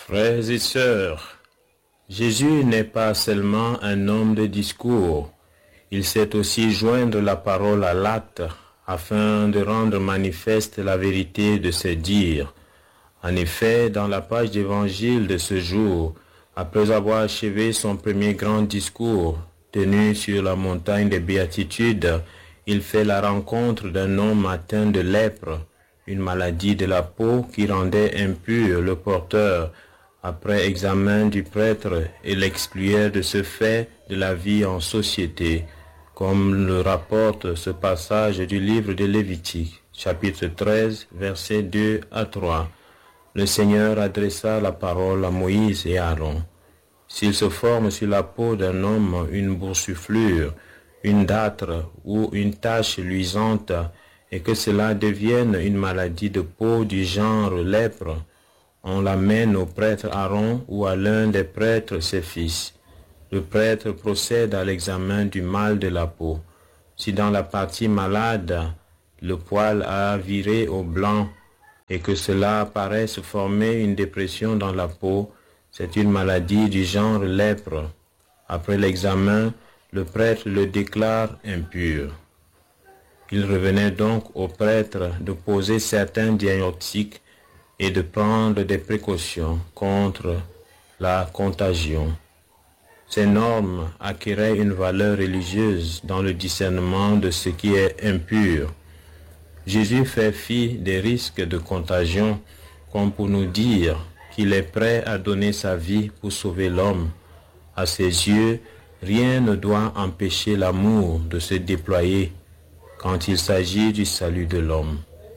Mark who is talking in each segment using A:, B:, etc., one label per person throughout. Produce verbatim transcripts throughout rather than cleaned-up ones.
A: Frères et sœurs, Jésus n'est pas seulement un homme de discours, il sait aussi joindre la parole à l'acte afin de rendre manifeste la vérité de ses dires. En effet, dans la page d'évangile de ce jour, après avoir achevé son premier grand discours, tenu sur la montagne des Béatitudes, il fait la rencontre d'un homme atteint de lèpre, une maladie de la peau qui rendait impur le porteur. Après examen du prêtre et l'excluait de ce fait de la vie en société, comme le rapporte ce passage du livre de Lévitique, chapitre treize, versets deux à trois. Le Seigneur adressa la parole à Moïse et à Aaron. S'il se forme sur la peau d'un homme une boursouflure, une dartre ou une tache luisante, et que cela devienne une maladie de peau du genre lèpre, on l'amène au prêtre Aaron ou à l'un des prêtres ses fils. Le prêtre procède à l'examen du mal de la peau. Si dans la partie malade, le poil a viré au blanc et que cela paraisse former une dépression dans la peau, c'est une maladie du genre lèpre. Après l'examen, le prêtre le déclare impur. Il revenait donc au prêtre de poser certains diagnostics et de prendre des précautions contre la contagion. Ces normes acquéraient une valeur religieuse dans le discernement de ce qui est impur. Jésus fait fi des risques de contagion comme pour nous dire qu'il est prêt à donner sa vie pour sauver l'homme. À ses yeux, rien ne doit empêcher l'amour de se déployer quand il s'agit du salut de l'homme.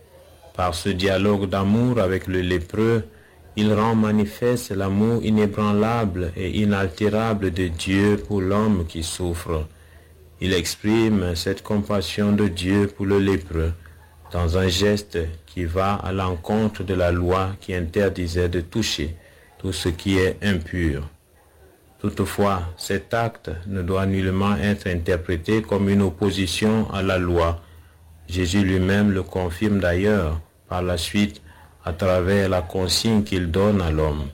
A: Par ce dialogue d'amour avec le lépreux, il rend manifeste l'amour inébranlable et inaltérable de Dieu pour l'homme qui souffre. Il exprime cette compassion de Dieu pour le lépreux dans un geste qui va à l'encontre de la loi qui interdisait de toucher tout ce qui est impur. Toutefois, cet acte ne doit nullement être interprété comme une opposition à la loi. Jésus lui-même le confirme d'ailleurs par la suite à travers la consigne qu'il donne à l'homme.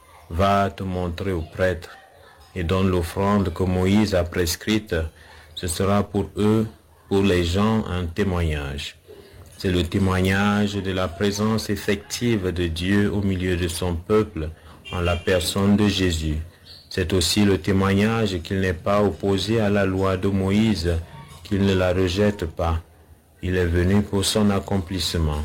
A: Va te montrer au prêtre et donne l'offrande que Moïse a prescrite. Ce sera pour eux, pour les gens, un témoignage. C'est le témoignage de la présence effective de Dieu au milieu de son peuple en la personne de Jésus. C'est aussi le témoignage qu'il n'est pas opposé à la loi de Moïse, qu'il ne la rejette pas. Il est venu pour son accomplissement.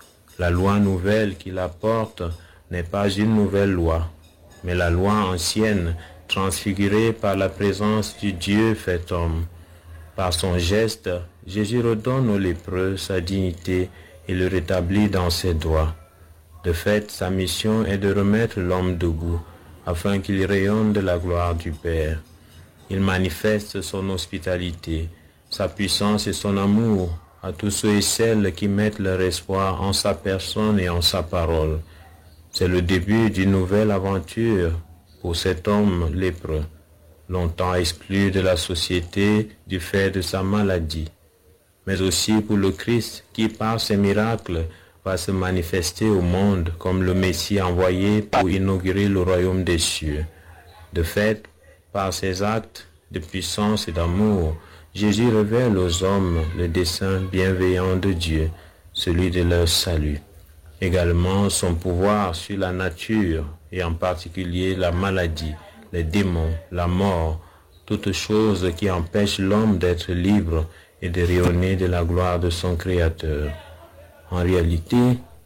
A: La loi nouvelle qu'il apporte n'est pas une nouvelle loi, mais la loi ancienne transfigurée par la présence du Dieu fait homme. Par son geste, Jésus redonne au lépreux sa dignité et le rétablit dans ses droits. De fait, sa mission est de remettre l'homme debout, afin qu'il rayonne de la gloire du Père. Il manifeste son hospitalité, sa puissance et son amour à tous ceux et celles qui mettent leur espoir en sa personne et en sa parole. C'est le début d'une nouvelle aventure pour cet homme lépreux, longtemps exclu de la société du fait de sa maladie, mais aussi pour le Christ qui, par ses miracles, va se manifester au monde comme le Messie envoyé pour inaugurer le royaume des cieux. De fait, par ses actes de puissance et d'amour, Jésus révèle aux hommes le dessein bienveillant de Dieu, celui de leur salut. Également son pouvoir sur la nature et en particulier la maladie, les démons, la mort, toutes choses qui empêchent l'homme d'être libre et de rayonner de la gloire de son Créateur. En réalité,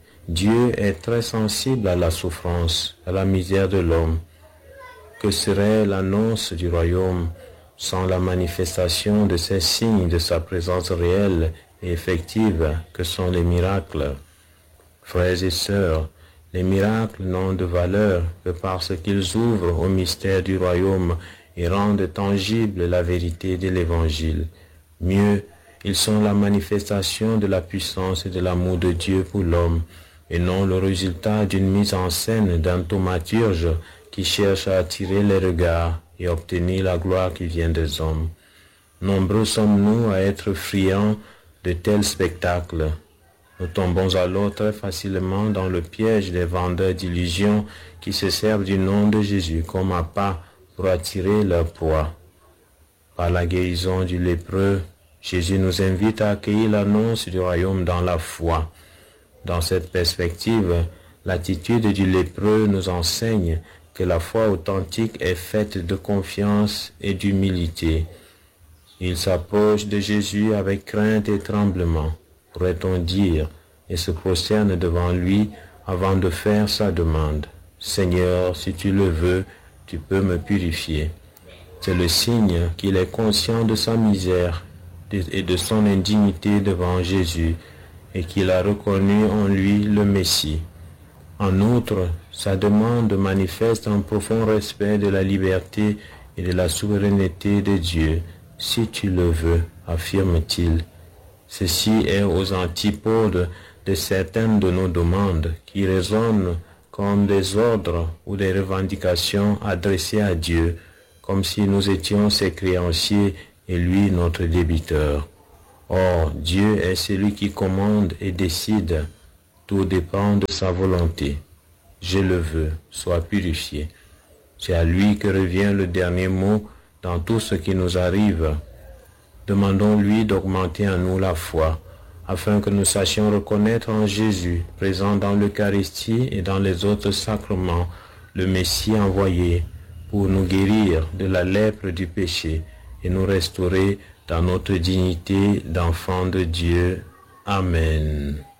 A: Dieu est très sensible à la souffrance, à la misère de l'homme. Que serait l'annonce du royaume sans la manifestation de ces signes de sa présence réelle et effective que sont les miracles? Frères et sœurs, les miracles n'ont de valeur que parce qu'ils ouvrent au mystère du royaume et rendent tangible la vérité de l'Évangile. Mieux, ils sont la manifestation de la puissance et de l'amour de Dieu pour l'homme, et non le résultat d'une mise en scène d'un thaumaturge qui cherche à attirer les regards et obtenir la gloire qui vient des hommes. Nombreux sommes-nous à être friands de tels spectacles, Nous tombons alors très facilement dans le piège des vendeurs d'illusions qui se servent du nom de Jésus comme appât pour attirer leur proie. Par la guérison du lépreux, Jésus nous invite à accueillir l'annonce du royaume dans la foi. Dans cette perspective, l'attitude du lépreux nous enseigne que la foi authentique est faite de confiance et d'humilité. Il s'approche de Jésus avec crainte et tremblement, pourrait-on dire, et se prosterne devant lui avant de faire sa demande. « Seigneur, si tu le veux, tu peux me purifier. » C'est le signe qu'il est conscient de sa misère et de son indignité devant Jésus et qu'il a reconnu en lui le Messie. En outre, sa demande manifeste un profond respect de la liberté et de la souveraineté de Dieu. « Si tu le veux », affirme-t-il. Ceci est aux antipodes de certaines de nos demandes qui résonnent comme des ordres ou des revendications adressées à Dieu, comme si nous étions ses créanciers et lui notre débiteur. Or, Dieu est celui qui commande et décide. Tout dépend de sa volonté. Je le veux, sois purifié. C'est à lui que revient le dernier mot dans tout ce qui nous arrive. Demandons-lui d'augmenter en nous la foi, afin que nous sachions reconnaître en Jésus, présent dans l'Eucharistie et dans les autres sacrements, le Messie envoyé pour nous guérir de la lèpre du péché et nous restaurer dans notre dignité d'enfants de Dieu. Amen.